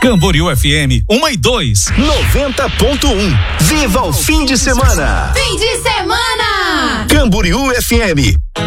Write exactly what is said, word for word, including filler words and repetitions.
Camboriú F M, uma e dois. noventa ponto um. Viva o fim de semana! Fim de semana! Camboriú F M.